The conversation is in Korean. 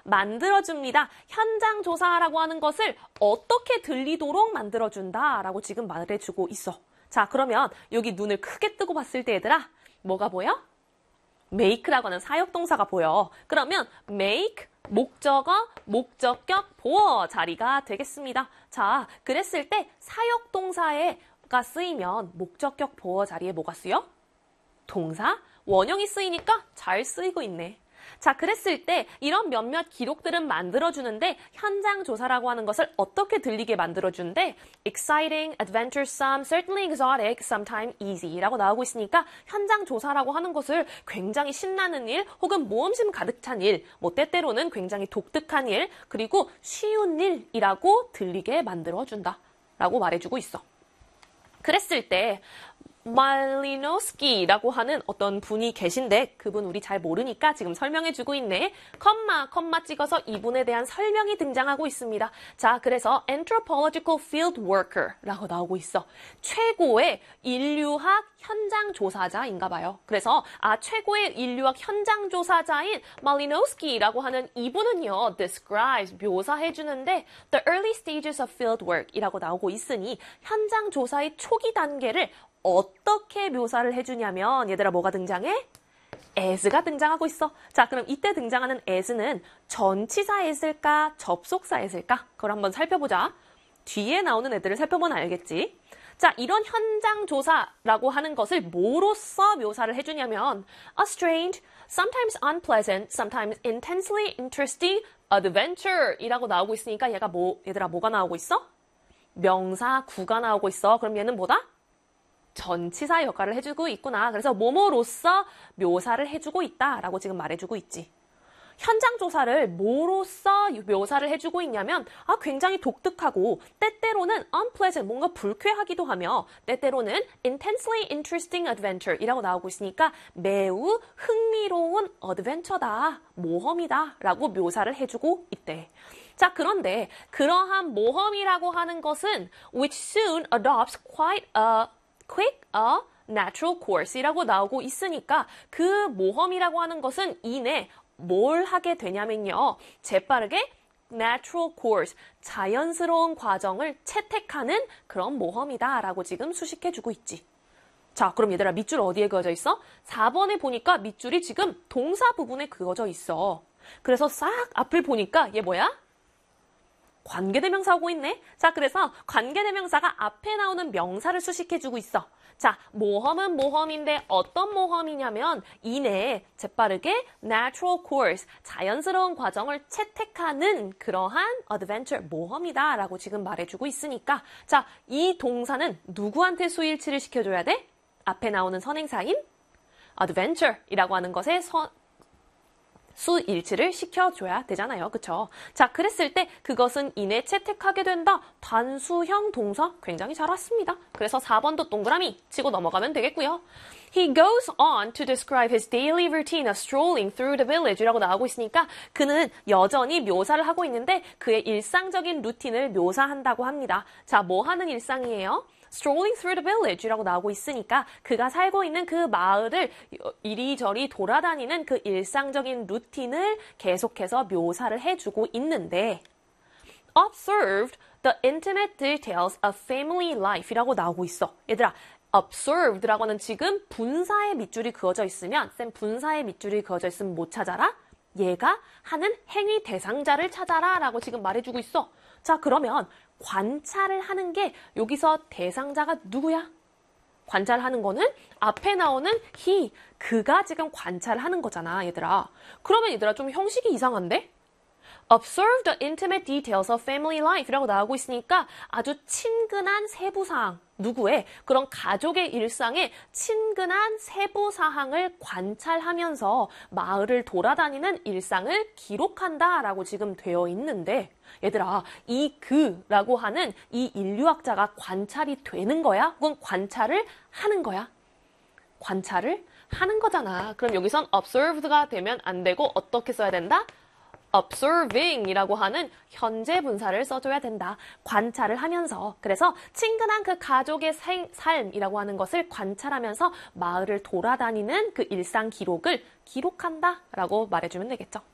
만들어줍니다. 현장 조사라고 하는 것을 어떻게 들리도록 만들어준다 라고 지금 말해주고 있어. 자, 그러면 여기 눈을 크게 뜨고 봤을 때 얘들아, 뭐가 보여? make라고 하는 사역동사가 보여. 그러면 make, 목적어, 목적격, 보어 자리가 되겠습니다. 자, 그랬을 때 사역동사가 쓰이면 목적격 보어 자리에 뭐가 쓰여? 동사, 원형이 쓰이니까 잘 쓰이고 있네. 자, 그랬을 때 이런 몇몇 기록들은 만들어주는데 현장 조사라고 하는 것을 어떻게 들리게 만들어주는데 exciting, adventuresome, certainly exotic, sometimes easy 라고 나오고 있으니까 현장 조사라고 하는 것을 굉장히 신나는 일 혹은 모험심 가득 찬 일, 뭐 때때로는 굉장히 독특한 일, 그리고 쉬운 일이라고 들리게 만들어준다 라고 말해주고 있어. 그랬을 때 말리노스키라고 하는 어떤 분이 계신데 그분 우리 잘 모르니까 지금 설명해주고 있네. 컴마 찍어서 이분에 대한 설명이 등장하고 있습니다. 자, 그래서 anthropological field worker라고 나오고 있어. 최고의 인류학 현장 조사자인가 봐요. 그래서 최고의 인류학 현장 조사자인 말리노스키라고 하는 이분은요, describes, 묘사해주는데 the early stages of field work이라고 나오고 있으니 현장 조사의 초기 단계를 어떻게 묘사를 해주냐면 얘들아 뭐가 등장해? as가 등장하고 있어. 자, 그럼 이때 등장하는 as는 전치사였을까? 접속사였을까? 그걸 한번 살펴보자. 뒤에 나오는 애들을 살펴보면 알겠지? 자, 이런 현장 조사라고 하는 것을 뭐로써 묘사를 해주냐면 a strange, sometimes unpleasant, sometimes intensely interesting adventure 이라고 나오고 있으니까 얘들아 뭐가 나오고 있어? 명사 구가 나오고 있어. 그럼 얘는 뭐다? 전치사 역할을 해주고 있구나. 그래서 뭐뭐로써 묘사를 해주고 있다라고 지금 말해주고 있지. 현장 조사를 뭐로써 묘사를 해주고 있냐면 굉장히 독특하고 때때로는 unpleasant, 뭔가 불쾌하기도 하며 때때로는 intensely interesting adventure 이라고 나오고 있으니까 매우 흥미로운 어드벤처다, 모험이다 라고 묘사를 해주고 있대. 자, 그런데 그러한 모험이라고 하는 것은 which soon adopts quite a quick a natural course이라고 나오고 있으니까 그 모험이라고 하는 것은 이내 뭘 하게 되냐면요. 재빠르게 natural course, 자연스러운 과정을 채택하는 그런 모험이다라고 지금 수식해주고 있지. 자, 그럼 얘들아 밑줄 어디에 그어져 있어? 4번에 보니까 밑줄이 지금 동사 부분에 그어져 있어. 그래서 싹 앞을 보니까 얘 뭐야? 관계대명사 오고 있네. 자, 그래서 관계대명사가 앞에 나오는 명사를 수식해주고 있어. 자, 모험은 모험인데 어떤 모험이냐면 이내에 재빠르게 natural course, 자연스러운 과정을 채택하는 그러한 adventure, 모험이다 라고 지금 말해주고 있으니까 자, 이 동사는 누구한테 수일치를 시켜줘야 돼? 앞에 나오는 선행사인 adventure이라고 하는 것에 수일치를 시켜줘야 되잖아요. 그쵸? 자, 그랬을 때 그것은 이내 채택하게 된다. 단수형 동사 굉장히 잘 왔습니다. 그래서 4번도 동그라미 치고 넘어가면 되겠고요. He goes on to describe his daily routine of strolling through the village라고 나오고 있으니까 그는 여전히 묘사를 하고 있는데 그의 일상적인 루틴을 묘사한다고 합니다. 자, 뭐 하는 일상이에요? strolling through the village라고 나오고 있으니까 그가 살고 있는 그 마을을 이리저리 돌아다니는 그 일상적인 루틴을 계속해서 묘사를 해주고 있는데 observed the intimate details of family life이라고 나오고 있어. 얘들아, observed라고 하는 지금 분사의 밑줄이 그어져 있으면 쌤 분사의 밑줄이 그어져 있으면 못 찾아라? 얘가 하는 행위 대상자를 찾아라 라고 지금 말해주고 있어. 자, 그러면 관찰을 하는 게 여기서 대상자가 누구야? 관찰하는 거는 앞에 나오는 he, 그가 지금 관찰하는 거잖아, 얘들아. 그러면 얘들아 좀 형식이 이상한데? Observe the intimate details of family life이라고 나오고 있으니까 아주 친근한 세부사항, 누구의? 그런 가족의 일상의 친근한 세부사항을 관찰하면서 마을을 돌아다니는 일상을 기록한다라고 지금 되어 있는데 얘들아, 이 그라고 하는 이 인류학자가 관찰이 되는 거야? 혹은 관찰을 하는 거야? 관찰을 하는 거잖아. 그럼 여기선 observed가 되면 안 되고 어떻게 써야 된다? observing이라고 하는 현재 분사를 써줘야 된다. 관찰을 하면서. 그래서 친근한 그 가족의 삶이라고 하는 것을 관찰하면서 마을을 돌아다니는 그 일상 기록을 기록한다 라고 말해주면 되겠죠.